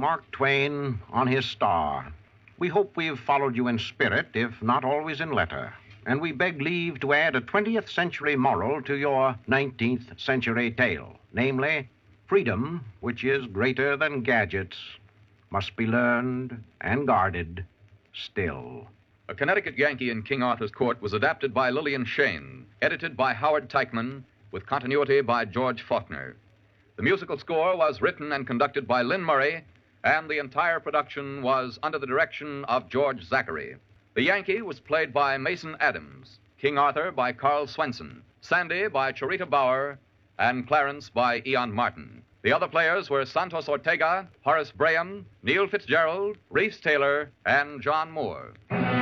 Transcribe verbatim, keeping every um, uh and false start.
Mark Twain on his star. We hope we've followed you in spirit, if not always in letter. And we beg leave to add a twentieth century moral to your nineteenth century tale. Namely, freedom, which is greater than gadgets, must be learned and guarded still. A Connecticut Yankee in King Arthur's Court was adapted by Lillian Shane, edited by Howard Teichman, with continuity by George Faulkner. The musical score was written and conducted by Lynn Murray, and the entire production was under the direction of George Zachary. The Yankee was played by Mason Adams, King Arthur by Carl Swenson, Sandy by Charita Bauer, and Clarence by Eon Martin. The other players were Santos Ortega, Horace Braham, Neil Fitzgerald, Reese Taylor, and John Moore.